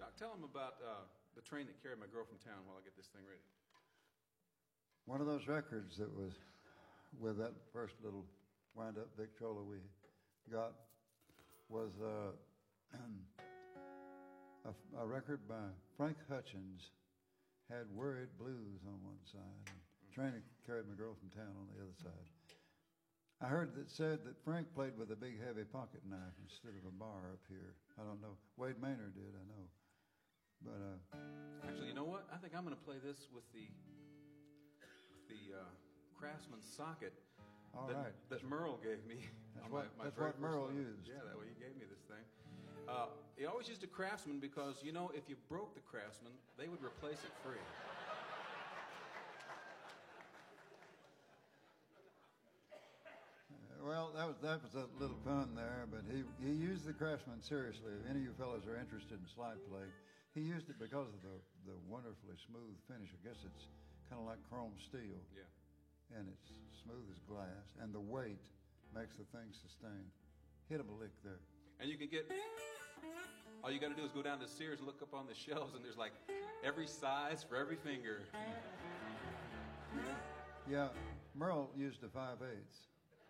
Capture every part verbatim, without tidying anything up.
Doc, tell them about uh, the train that carried my girl from town while I get this thing ready. One of those records that was with that first little wind-up Victrola we got was uh, a, a record by Frank Hutchins, had Worried Blues on one side, and Train that Carried My Girl from Town on the other side. I heard that said that Frank played with a big heavy pocket knife instead of a bar up here. I don't know. Wade Maynard did, I know. But uh, actually, you know what? I think I'm going to play this with the with the uh, Craftsman socket all that, right. that Merle gave me. That's on what, my, my that's very what first Merle letter. used. Yeah, that way he gave me this thing. Uh, he always used a Craftsman because, you know, if you broke the Craftsman, they would replace it free. Well, that was that was a little pun there, but he, he used the Craftsman seriously. If any of you fellows are interested in slide play, he used it because of the, the wonderfully smooth finish. I guess it's kind of like chrome steel. Yeah. And it's smooth as glass, and the weight makes the thing sustain. Hit him a lick there. And you can get, all you got to do is go down to Sears and look up on the shelves, and there's like every size for every finger. Yeah, Merle used a five eighths.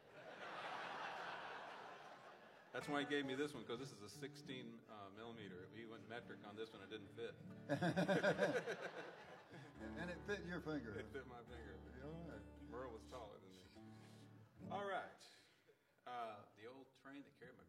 That's why he gave me this one, because this is a sixteen uh, millimeter. He went metric on this one. It didn't fit. And it fit your finger. It fit my finger. All right. Merle was taller than me. All right. Uh, the old train that carried my